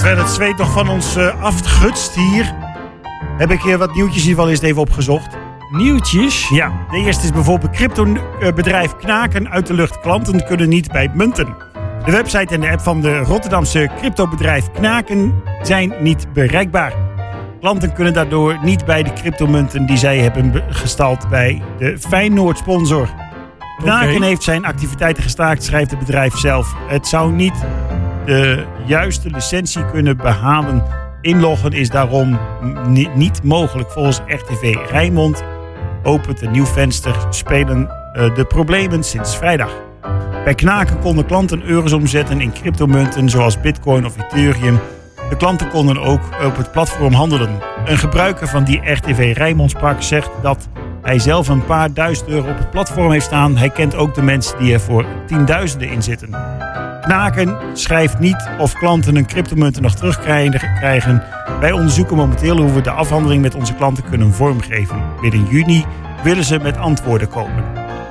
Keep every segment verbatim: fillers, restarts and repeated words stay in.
Terwijl het zweet nog van ons uh, afgutst hier, heb ik hier wat nieuwtjes hier wel eens even opgezocht. Nieuwtjes? Ja, de eerste is bijvoorbeeld cryptobedrijf Knaken uit de lucht. Klanten kunnen niet bij munten. De website en de app van de Rotterdamse cryptobedrijf Knaken zijn niet bereikbaar. Klanten kunnen daardoor niet bij de cryptomunten die zij hebben gestald bij de Feyenoord-sponsor. Knaken okay. heeft zijn activiteiten gestaakt, schrijft het bedrijf zelf. Het zou niet de juiste licentie kunnen behalen. Inloggen is daarom ni- niet mogelijk. Volgens R T V Rijnmond opent een nieuw venster. Spelen uh, de problemen sinds vrijdag. Bij Knaken konden klanten euro's omzetten in cryptomunten zoals Bitcoin of Ethereum. De klanten konden ook op het platform handelen. Een gebruiker van die R T V Rijnmond sprak zegt dat hij zelf een paar duizend euro op het platform heeft staan. Hij kent ook de mensen die er voor tienduizenden in zitten. Knaken schrijft niet of klanten hun cryptomunten nog terugkrijgen. Wij onderzoeken momenteel hoe we de afhandeling met onze klanten kunnen vormgeven. Binnen juni willen ze met antwoorden komen.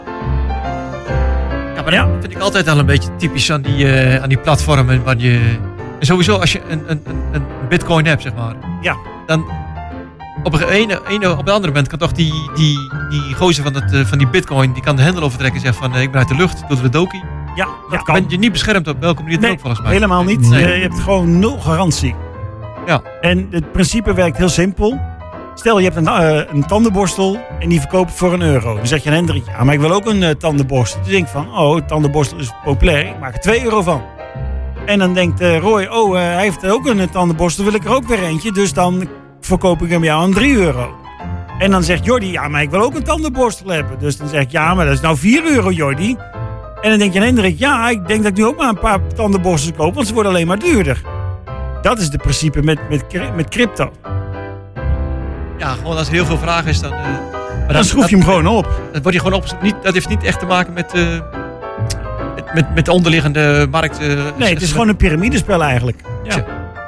Ja, maar dat vind ik altijd al een beetje typisch aan die, uh, aan die platformen. Waar je, en sowieso als je een, een, een bitcoin hebt, zeg maar. Ja. Dan op een ene, ene, op de andere moment kan toch die, die, die gozer van, het, van die bitcoin, die kan de hendel overtrekken en zeggen van uh, ik ben uit de lucht, doe de dokie. Ja, dat kan. Ben je niet beschermd op welke manier nee, ook volgens mij? Helemaal niet. Nee. Je hebt gewoon nul garantie. Ja. En het principe werkt heel simpel. Stel je hebt een, uh, een tandenborstel en die verkoopt voor een euro. Dan zeg je aan Hendrik, ja maar ik wil ook een uh, tandenborstel. Dan denk je van, oh tandenborstel is populair, ik maak er twee euro van. En dan denkt uh, Roy, oh uh, hij heeft ook een uh, tandenborstel, wil ik er ook weer eentje. Dus dan verkoop ik hem jou aan drie euro. En dan zegt Jordi, ja maar ik wil ook een tandenborstel hebben. Dus dan zeg ik, ja maar dat is nou vier euro Jordi. En dan denk je aan Hendrik, ja, ik denk dat ik nu ook maar een paar tandenborstels koop, want ze worden alleen maar duurder. Dat is het principe met, met, met crypto. Ja, gewoon als er heel veel vraag is, dan... Uh, dan, dan schroef je hem gewoon op. Dat, wordt je gewoon op niet, dat heeft niet echt te maken met, uh, met, met, met de onderliggende markt. Uh, nee, het is gewoon een piramidespel eigenlijk. Ja,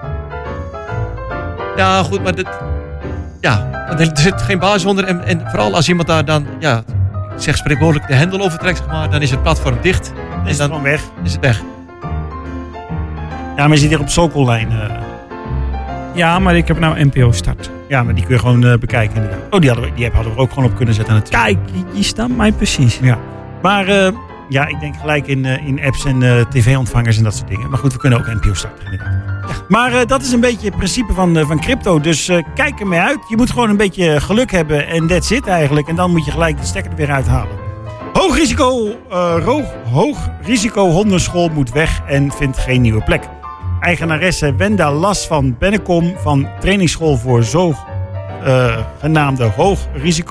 ja goed, maar dit, ja, er zit geen basis onder. En, en vooral als iemand daar dan... Ja, zeg spreekwoordelijk de hendel overtrekt, zeg maar, dan is het platform dicht. Dan en is dan het gewoon weg. Is het weg. Ja, maar je zit hier op Sokellijn. Uh. Ja, maar ik heb nou N P O Start. Ja, maar die kun je gewoon uh, bekijken inderdaad. Oh, die, hadden we, die hadden we er ook gewoon op kunnen zetten natuurlijk. Kijk, die, die staan mij precies. Ja. Maar uh, ja, ik denk gelijk in, uh, in apps en uh, tv-ontvangers en dat soort dingen. Maar goed, we kunnen ook N P O starten inderdaad. Ja. Maar uh, dat is een beetje het principe van, uh, van crypto. Dus uh, kijk ermee uit. Je moet gewoon een beetje geluk hebben en that's it eigenlijk. En dan moet je gelijk de stekker er weer uithalen. Hoog risico, uh, roog, hoog risico hondenschool moet weg en vindt geen nieuwe plek. Eigenaresse Wenda Las van Bennekom van trainingsschool voor zogenaamde uh, hoog risico